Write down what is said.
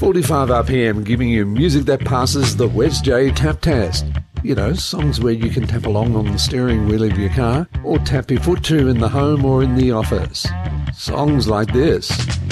45 RPM, giving you music that passes the Wes J tap test. You know, songs where you can tap along on the steering wheel of your car or tap your foot to in the home or in the office. Songs like this.